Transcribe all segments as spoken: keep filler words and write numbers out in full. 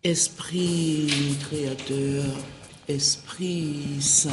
Esprit créateur, Esprit Saint,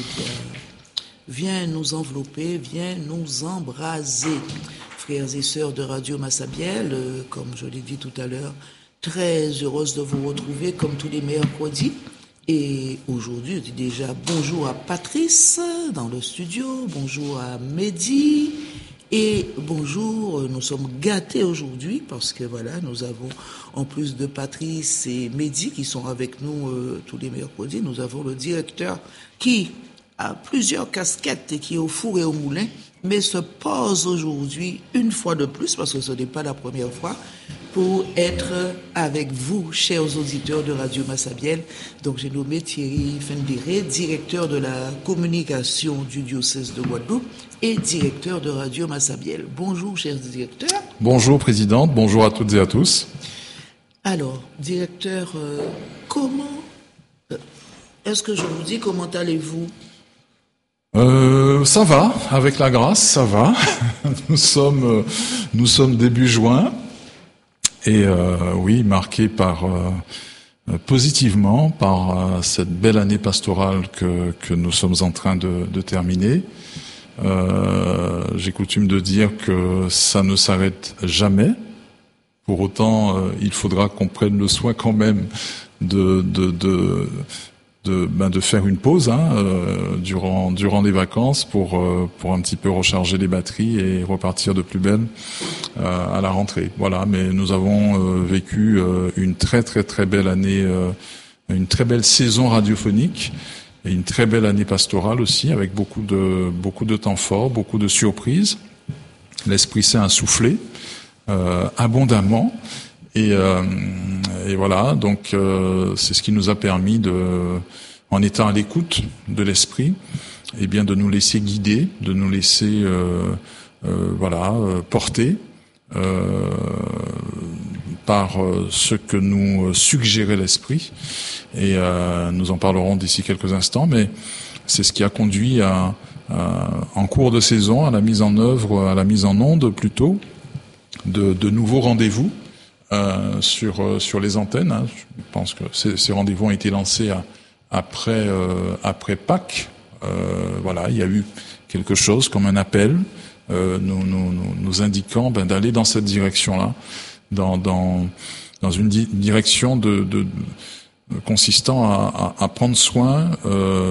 viens nous envelopper, viens nous embraser. Frères et sœurs de Radio Massabielle, comme je l'ai dit tout à l'heure, très heureuse de vous retrouver comme tous les mercredis. Et aujourd'hui, je dis déjà bonjour à Patrice dans le studio, bonjour à Mehdi. Et bonjour, nous sommes gâtés aujourd'hui parce que voilà, nous avons en plus de Patrice et Mehdi qui sont avec nous euh, tous les mercredis, nous avons le directeur qui a plusieurs casquettes et qui est au four et au moulin, mais se pose aujourd'hui une fois de plus, parce que ce n'est pas la première fois, pour être avec vous, chers auditeurs de Radio Massabielle. Donc j'ai nommé Thierry Fendéré, directeur de la communication du diocèse de Guadeloupe et directeur de Radio Massabielle. Bonjour, chers directeurs. Bonjour, présidente. Bonjour à toutes et à tous. Alors, directeur, euh, comment, euh, est-ce que je vous dis comment allez-vous ? Euh, ça va, avec la grâce, ça va. Nous sommes, euh, nous sommes début juin. Et euh, oui, marqué par euh, positivement par euh, cette belle année pastorale que, que nous sommes en train de, de terminer. Euh, j'ai coutume de dire que ça ne s'arrête jamais. Pour autant, euh, il faudra qu'on prenne le soin quand même de de de de, ben de faire une pause hein, euh, durant durant les vacances pour euh, pour un petit peu recharger les batteries et repartir de plus belle euh, à la rentrée. Voilà, mais nous avons euh, vécu euh, une très très très belle année, euh, une très belle saison radiophonique et une très belle année pastorale aussi, avec beaucoup de beaucoup de temps fort, beaucoup de surprises. L'Esprit Saint a soufflé euh, abondamment. Et, euh, et voilà, donc euh, c'est ce qui nous a permis de, en étant à l'écoute de l'esprit, eh bien de nous laisser guider, de nous laisser euh, euh, voilà euh, porter euh, par euh, ce que nous suggérait l'esprit. Et euh, nous en parlerons d'ici quelques instants, mais c'est ce qui a conduit à, à, en cours de saison à la mise en œuvre, à la mise en onde plutôt, de, de nouveaux rendez-vous. Euh, sur euh, sur les antennes. Hein. Je pense que ces, ces rendez-vous ont été lancés à, après euh, après Pâques. Euh, voilà, il y a eu quelque chose comme un appel euh, nous, nous, nous, nous indiquant ben, d'aller dans cette direction-là, dans dans dans une di- direction de, de, de consistant à, à, à prendre soin. Euh,